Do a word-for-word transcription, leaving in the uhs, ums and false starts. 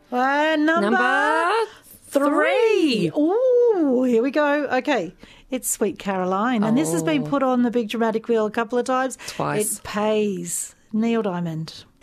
Uh, number, Number three. three. Ooh, here we go. Okay. It's Sweet Caroline. And this has been Oh. put on the big dramatic wheel a couple of times. Twice. It pays. Neil Diamond.